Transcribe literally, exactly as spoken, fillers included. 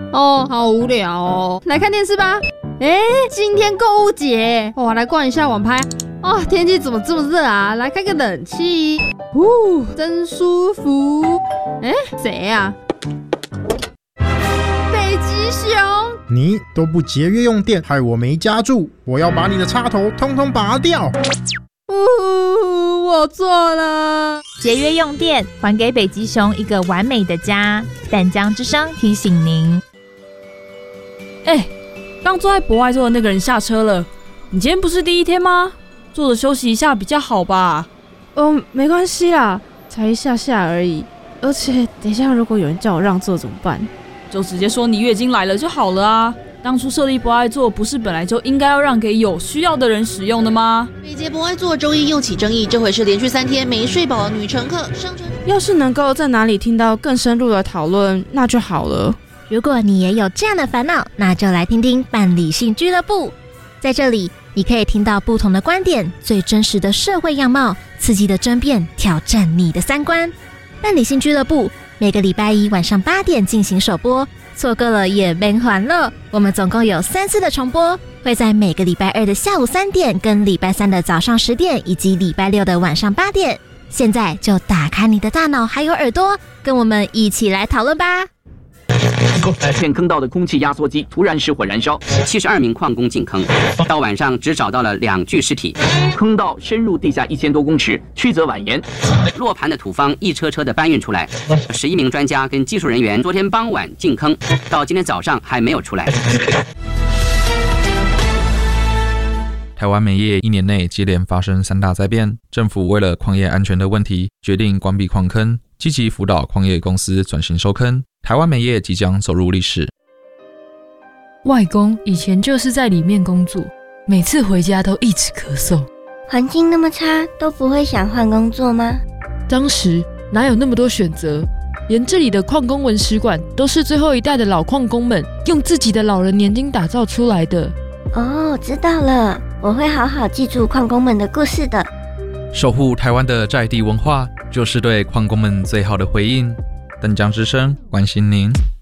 哦，好无聊哦，来看电视吧。哎，今天购物节，哇，来逛一下网拍。哦，天气怎么这么热啊？来开个冷气，呼，真舒服。哎，谁呀、啊？北极熊。 你都不节约用电，害我没家住，我要把你的插头通通拔掉。 呜，我错了。 节约用电，还给北极熊一个完美的家。淡江之声提醒您。 哎，刚坐在博爱座的那个人下车了。你今天不是第一天吗？坐着休息一下比较好吧？ 哦，没关系啦，才一下下而已。而且等一下如果有人叫我让座怎么办？ 就直接说你月经来了就好了啊。当初设立博爱座不是本来就应该要让给有需要的人使用的吗？ 北捷博爱座周一又起争议，这回是连续三天没睡饱的女乘客上车。 要是能够在哪里听到更深入的讨论，那就好了。 如果你也有这样的烦恼，那就来听听伴理性俱乐部。在这里，你可以听到不同的观点，最真实的社会样貌，刺激的争辩，挑战你的三观。伴理性俱乐部每个礼拜一晚上八点进行首播，错过了也别还了。我们总共有三次的重播，会在每个礼拜二的下午三点、跟礼拜三的早上十点以及礼拜六的晚上八点。现在就打开你的大脑还有耳朵，跟我们一起来讨论吧。 片坑道的空气压缩机突然失火燃烧，七十二名矿工进坑，到晚上只找到了两具尸体。坑道深入地下一千多公尺，曲折蜿蜒，落盘的土方一车车的搬运出来。十一名专家跟技术人员昨天傍晚进坑，到今天早上还没有出来。 台湾煤业一年内接连发生三大灾变，政府为了矿业安全的问题，决定关闭矿坑，积极辅导矿业公司转型收坑。台湾煤业即将走入历史。 外公以前就是在里面工作，每次回家都一直咳嗽。 环境那么差，都不会想换工作吗？ 当时哪有那么多选择，连这里的矿工文史馆都是最后一代的老矿工们用自己的老人年金打造出来的。 哦，知道了，我会好好记住矿工们的故事的。 守护台湾的在地文化，就是对矿工们最好的回应。淡江之声关心您。